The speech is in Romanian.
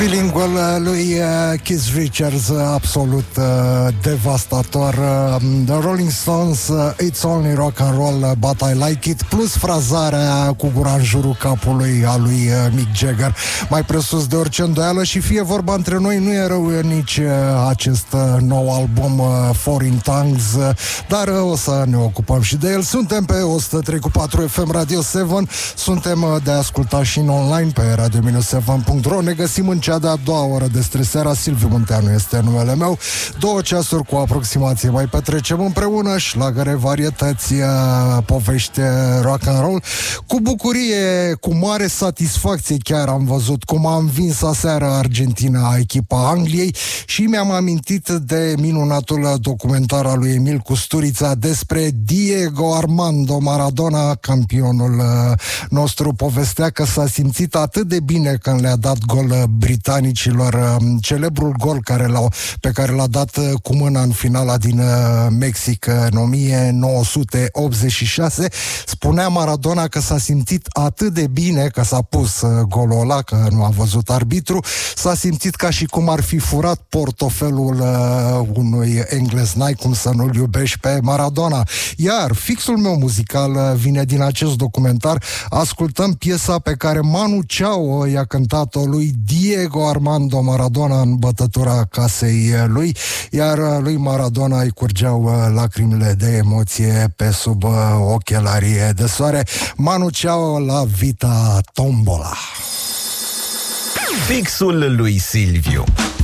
Bilingual lui Keith Richards, absolut devastator. The Rolling Stones, It's Only Rock and Roll, But I Like It, plus frazarea cu gura în jurul capului a lui Mick Jagger, mai presus de orice îndoială. Și fie vorba între noi, nu e rău nici acest nou album Foreign Tongues, dar o să ne ocupăm și de el. Suntem pe 103.4 FM Radio 7, suntem de ascultat și în online pe radio-7.ro. Ne găsim în cea de-a doua oră de streseara. Silviu Munteanu este numele meu. 2 ceasuri cu aproximație mai petrecem împreună, șlagăre, varietăți, povești rock and roll. Cu bucurie, cu mare satisfacție chiar am văzut cum a învins aseară Argentina echipa Angliei și mi-am amintit de minunatul documentar al lui Emil Kusturița despre Diego Armando Maradona, campionul nostru. Povestea că s-a simțit atât de bine când le-a dat gol britanicilor, celebrul gol pe care l-a dat cu mâna în finala din Mexic în 1986. Spunea Maradona că s-a simțit atât de bine că s-a pus golul ăla, că nu a văzut arbitru, s-a simțit ca și cum ar fi furat portofelul unui englez. N-ai cum să nu-l iubești pe Maradona. Iar fixul meu muzical vine din acest documentar. Ascultăm piesa pe care Manu Chao i-a cântat-o lui Diego Armando Maradona în bătătura casei lui, iar lui Maradona îi curgeau lacrimile de emoție pe sub ochelarii de soare. Manu Chao la Vita Tombola. Fixul lui Silviu.